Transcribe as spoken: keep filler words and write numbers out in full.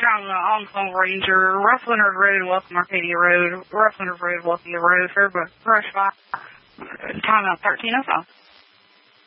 I'm the on-call ranger. Rough Leonard Road, Welcome Arcadia Road. Rough Leonard Road, Welcome Road, Fairbanks, Brush Fire. Time out thirteen oh five.